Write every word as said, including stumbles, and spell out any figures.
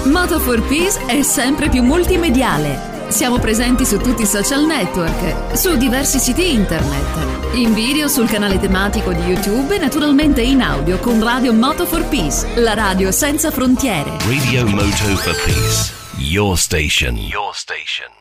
Moto for Peace è sempre più multimediale. Siamo presenti su tutti i social network, su diversi siti internet, in video sul canale tematico di YouTube e naturalmente in audio con Radio Moto for Peace, la radio senza frontiere. Radio Moto for Peace, your station. Your station.